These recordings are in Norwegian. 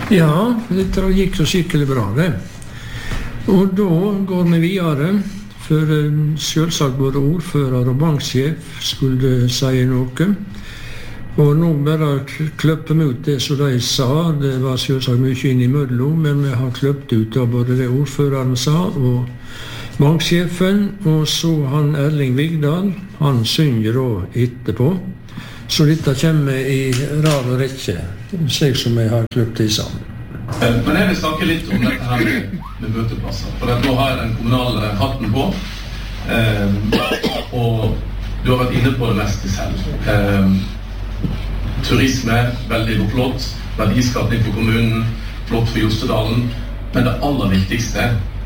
Ja, det gikk så skikkelig bra det. Og da går vi videre, for selvsagt både ordfører og banksjef skulle si noe. Og nå bare kløpper vi ut det som de sa. Det var selvsagt mye innimellom, men vi har kløpt ut av både det ordføreren sa og banksjefen, og så han Erling Vigdal, han synger da etterpå. Så dette kommer i rad og rekke, slik som jeg har kløpt det sammen. Men jeg vil snakke litt om dette her med møteplasser, for nå har jeg den kommunale hatten på, og du har vært inne på det meste selv. Turisme, veldig flott, verdiskapning for kommunen, flott for Jostedalen, men det aller viktigste,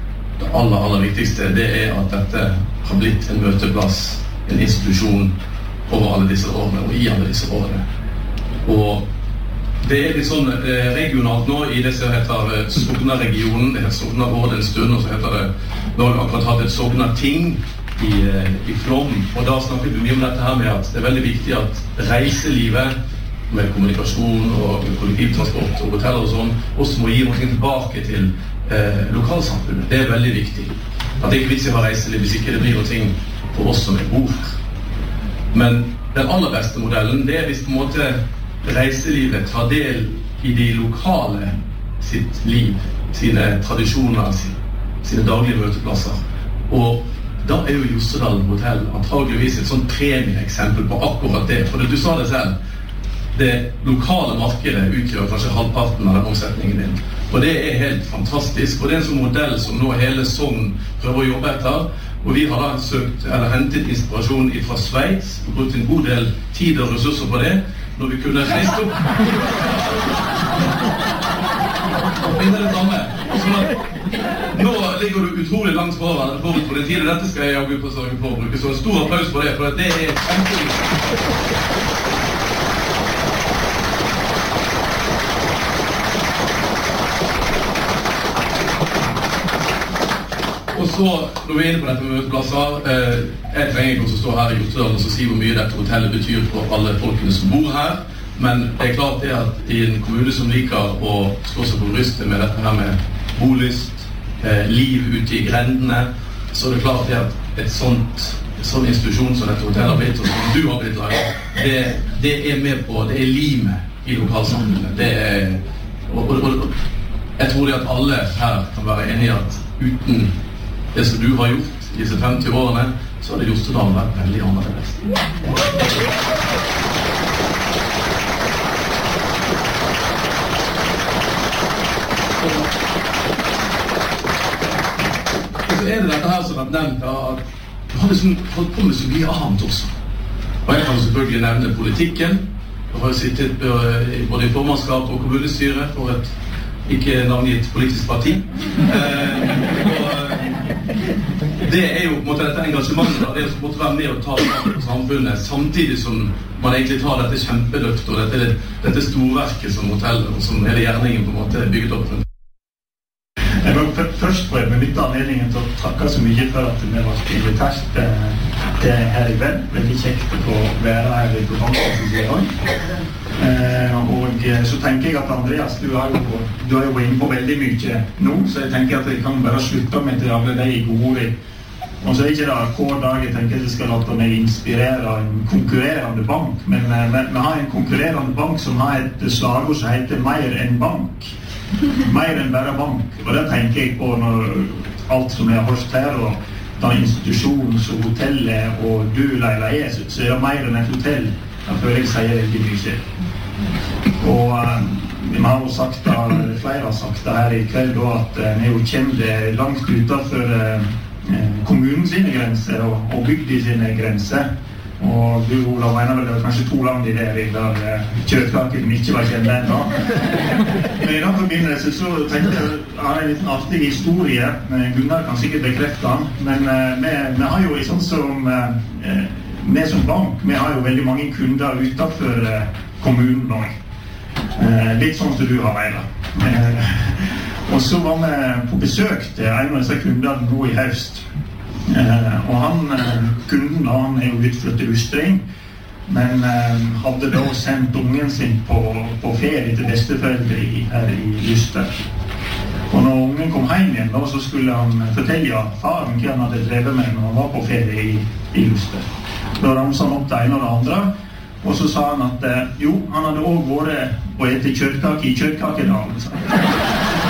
det er at dette har blitt en møteplass, en institusjon over alle disse årene, og i alle disse årene. Og det er litt sånn regionalt nå i det som heter Sogna-regionen, det heter Sogna-råd en stund, og så heter det, nå har vi akkurat hatt et Sogna-ting i Flåm, og da snakker vi mye om dette her med at det er veldig viktig at reiselivet med kommunikasjon og kollektivtransport og hoteller og sånn, også må gi noe tilbake til lokalsamfunnet. Det er veldig viktig. At det ikke er vits i å ha reiseliv hvis ikke det blir noe for oss som bor her. Men den aller beste modellen, det er hvis på en måte reiselivet tar del i de lokale sitt liv, sine tradisjoner, sine daglige møteplasser. Og da er jo Jostedalen hotell antageligvis et sånn premieeksempel på akkurat det. For du sa det selv, det lokale markedet utgjør kanskje halvparten av den omsetningen din. Og det er helt fantastisk, og det er en sånn modell som nå hele Sogn prøver å jobbe etter. Og vi har da hentet inspirasjon fra Sveits og brukt en god del tid og ressurser på det, når vi kunne reist opp. Og finne det samme. Nå ligger du utrolig langt forut på den tiden. Dette skal jeg jagge på sørge for å bruke. Så en stor applaus for det, for det er kjempeviktig. Og så, når vi er inne på dette med møteplasser, jeg trenger ikke å stå her i Jostedalen og si hvor mye dette hotellet betyr for alle folkene som bor her, men det er klart det at i en kommune som liker å slå seg på brystet med dette her med bolyst, liv ute i grendene, så er det klart det at et sånn institusjon som dette hotellet har blitt, og som du har blitt laget, det er med på, det er limet i lokalsamfunnet. Det er, og jeg tror det at alle her kan være enige at uten det som du har gjort i disse 50 årene, så hadde Jostedalen vært veldig annerledes. Og så er det dette her som er nevnt, at du har liksom holdt på med så mye annet også. Og jeg kan selvfølgelig nevne politikken. Jeg har sittet både i formannskap og kommunestyre for et ikke navngitt politisk parti. Det er jo på en måte dette engasjementet, det er å på en måte være med og ta det på samfunnet, samtidig som man egentlig tar dette kjempeløft og dette storverket som hotellet, og som hele gjerningen på en måte er bygget opp. Jeg vil først få benytte anledningen til å takke så mye for at vi var invitert til her i kveld. Veldig kjekt å være her i programmet. Og så tenker jeg at Andreas, du har jo vært inne på veldig mye nå, så jeg tenker at jeg kan bare slutte med til alle de gode ord. Og så er ikke det hver dag jeg tenker at jeg skal la meg inspirere en konkurrerende bank, men vi har en konkurrerende bank som har et slagord som heter «Mer enn bank». Mer enn bare bank. Og det tenker jeg på når alt som jeg har hørt her, og den institusjonen som hotellet og du, Leila, så er det mer enn et hotell. Jeg føler jeg sier veldig mye. Og vi har jo sagt det, flere har sagt det her i kveld, at vi jo kommer langt utenfor kommunen sine grenser og bygde sine grenser. Og du, Olav, mener vel det var kanskje 2 land i det der kjøtkaken ikke var kjent ennå. Men i den forbindelse så tenkte jeg har en liten artig historie. Gunnar kan sikkert bekrefte den, men vi har jo sånn som vi som bank, vi har jo veldig mange kunder utenfor kommunen nå. Litt sånn som du har, Leila. Og så var vi på besøk til en av disse kundene nå i høst. Og kunden, han er jo utflyttet i Ustring, men hadde da sendt ungen sin på ferie til besteforeldre her i Luster. Og når ungen kom hjem igjen, da, så skulle han fortelle faren hva han hadde drevet med når han var på ferie i Luster. Da ramset han opp det ene og det andre, og så sa han at jo, han hadde også vært og etter kjørkake i Kjørkakedalen.